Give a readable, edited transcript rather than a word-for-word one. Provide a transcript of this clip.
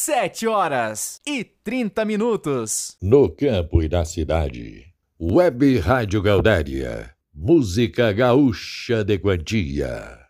7h30. No campo e na cidade. Web Rádio Gaudéria. Música gaúcha de quantia.